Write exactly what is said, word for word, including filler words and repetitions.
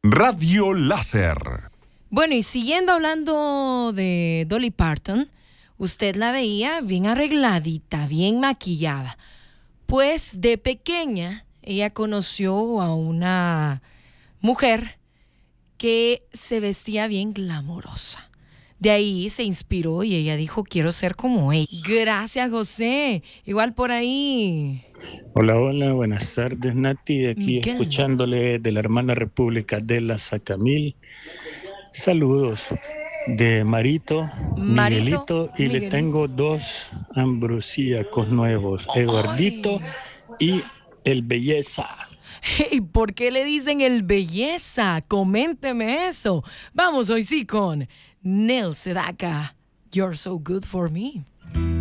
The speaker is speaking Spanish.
Radio Láser. Bueno, y siguiendo hablando de Dolly Parton, usted la veía bien arregladita, bien maquillada. Pues de pequeña ella conoció a una mujer que se vestía bien glamorosa. De ahí se inspiró y ella dijo, quiero ser como ella. Gracias, José. Igual por ahí. Hola, hola, buenas tardes, Nati. Aquí Miguel. Escuchándole de la hermana República de la Sacamil. Saludos de Marito, Marito, Miguelito, y Miguelito. le tengo dos ambrosíacos nuevos, Eduardito y el Belleza. ¿Y por qué le dicen el belleza? Coménteme eso. Vamos hoy sí con Neil Sedaka. You're so good for me.